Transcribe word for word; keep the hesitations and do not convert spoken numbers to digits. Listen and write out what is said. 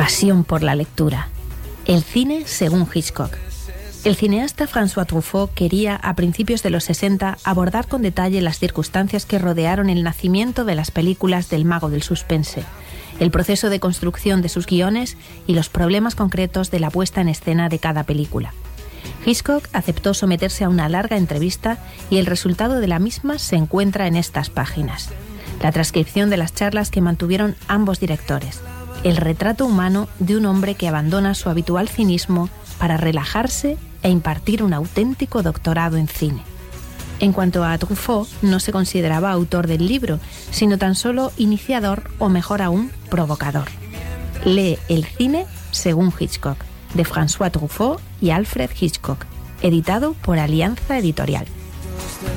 Pasión por la lectura. El cine según Hitchcock. El cineasta François Truffaut quería, a principios de los sesenta, abordar con detalle las circunstancias que rodearon el nacimiento de las películas del mago del suspense, el proceso de construcción de sus guiones y los problemas concretos de la puesta en escena de cada película. Hitchcock aceptó someterse a una larga entrevista y el resultado de la misma se encuentra en estas páginas. La transcripción de las charlas que mantuvieron ambos directores. El retrato humano de un hombre que abandona su habitual cinismo para relajarse e impartir un auténtico doctorado en cine. En cuanto a Truffaut, no se consideraba autor del libro, sino tan solo iniciador o, mejor aún, provocador. Lee El cine según Hitchcock, de François Truffaut y Alfred Hitchcock, editado por Alianza Editorial.